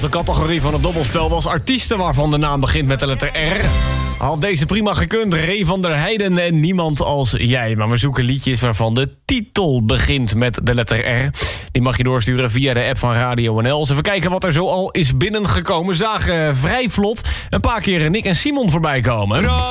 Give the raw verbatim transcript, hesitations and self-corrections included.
de categorie van het dobbelspel was artiesten waarvan de naam begint met de letter R. Had deze prima gekund, Ray van der Heijden en Niemand als jij. Maar we zoeken liedjes waarvan de titel begint met de letter R. Die mag je doorsturen via de app van Radio N L. Dus even kijken wat er zo al is binnengekomen. Zagen vrij vlot een paar keer Nick en Simon voorbij komen.